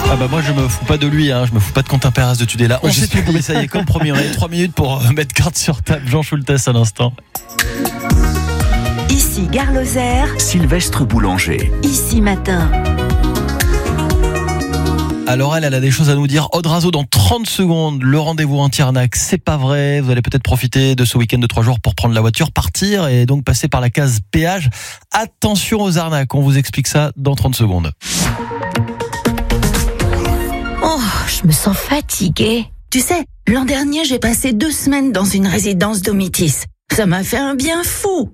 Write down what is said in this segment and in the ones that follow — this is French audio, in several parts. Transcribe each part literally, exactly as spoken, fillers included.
Ah bah moi je me fous pas de lui, hein. Je me fous pas de Quentin Perras de Tudela. On s'est tout, mais ça y est, comme promis, on a eu trois minutes pour mettre carte sur table. Jean Schultes à l'instant. Ici Gare Lozère, Sylvestre Boulanger. Ici Matin. Alors elle, elle a des choses à nous dire. Aude Razo dans trente secondes, le rendez-vous anti-arnaque, c'est pas vrai. Vous allez peut-être profiter de ce week-end de trois jours pour prendre la voiture, partir et donc passer par la case péage. Attention aux arnaques, on vous explique ça dans trente secondes. Oh, je me sens fatiguée. Tu sais, l'an dernier, j'ai passé deux semaines dans une résidence Domitis. Ça m'a fait un bien fou.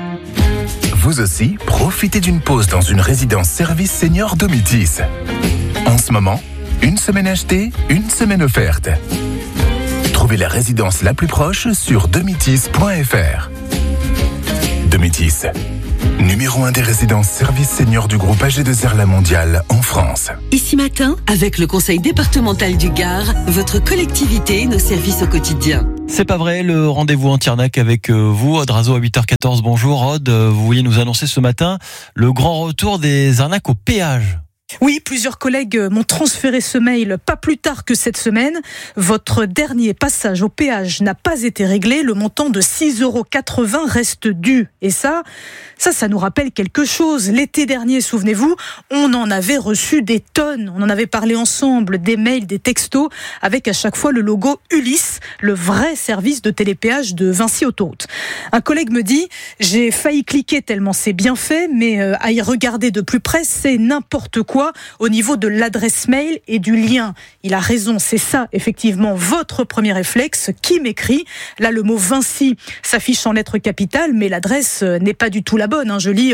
Vous aussi, profitez d'une pause dans une résidence service senior Domitis. En ce moment, une semaine achetée, une semaine offerte. Trouvez la résidence la plus proche sur domitis point f r. Domitis, numéro un des résidences services seniors du groupe A G deux R La Mondiale en France. Ici Matin, avec le conseil départemental du Gard, votre collectivité et nos services au quotidien. C'est pas vrai, le rendez-vous anti-arnaque avec vous, Aude Razo à huit heures quatorze. Bonjour Aude, vous vouliez nous annoncer ce matin le grand retour des arnaques au péage. Oui, plusieurs collègues m'ont transféré ce mail pas plus tard que cette semaine. Votre dernier passage au péage n'a pas été réglé. Le montant de six euros quatre-vingts reste dû. Et ça, ça, ça nous rappelle quelque chose. L'été dernier, souvenez-vous, on en avait reçu des tonnes. On en avait parlé ensemble, des mails, des textos, avec à chaque fois le logo Ulysse, le vrai service de télépéage de Vinci Autoroute. Un collègue me dit, j'ai failli cliquer tellement c'est bien fait, mais euh, à y regarder de plus près, c'est n'importe quoi au niveau de l'adresse mail et du lien. Il a raison, c'est ça effectivement votre premier réflexe. Qui m'écrit ? Là le mot Vinci s'affiche en lettres capitales, mais l'adresse n'est pas du tout la bonne. Je lis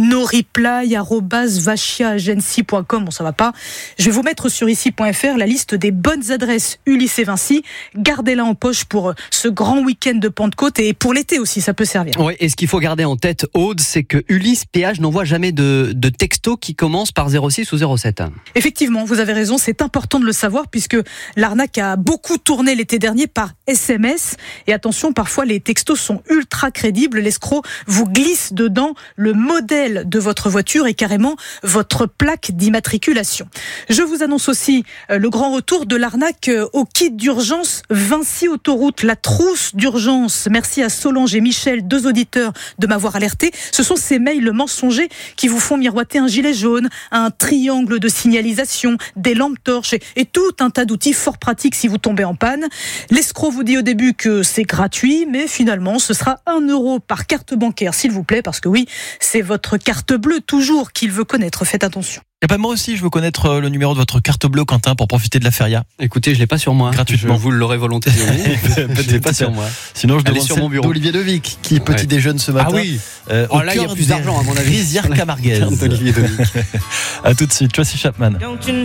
noreply arobase vachia agency point com. Bon, ça va pas. Je vais vous mettre sur ici point f r la liste des bonnes adresses Ulysse et Vinci. Gardez-la en poche pour ce grand week-end de Pentecôte et pour l'été aussi, ça peut servir. Oui, et ce qu'il faut garder en tête, Aude, c'est que Ulysse Péage n'envoie jamais de, de texto qui commence par zéro six ou zéro sept. Effectivement, vous avez raison, c'est important de le savoir puisque l'arnaque a beaucoup tourné l'été dernier par S M S. Et attention, parfois les textos sont ultra crédibles. L'escroc vous glisse dedans le modèle de votre voiture et carrément votre plaque d'immatriculation. Je vous annonce aussi le grand retour de l'arnaque au kit d'urgence Vinci Autoroute, la trousse d'urgence. Merci à Solange et Michel, deux auditeurs, de m'avoir alerté. Ce sont ces mails mensongers qui vous font miroiter un gilet jaune, un triangle de signalisation, des lampes torches et, et tout un tas d'outils fort pratiques si vous tombez en panne. L'escroc vous dit au début que c'est gratuit, mais finalement ce sera un euro par carte bancaire, s'il vous plaît, parce que oui, c'est votre carte bleue toujours qu'il veut connaître. Faites attention. Et ben moi aussi, je veux connaître le numéro de votre carte bleue, Quentin, pour profiter de la feria. Écoutez, je l'ai pas sur moi. Gratuitement. Je vous l'aurez volontiers. Je l'ai pas sur moi. Sinon, je Elle est demande sur celle mon bureau. d'Olivier Devic, qui petit Ouais. déjeune ce matin. Ah oui. Euh, Oh au là, il y a cœur plus des d'argent, à mon avis. rizières camarguaises. Olivier Devic. À tout de suite, Tracy Chapman.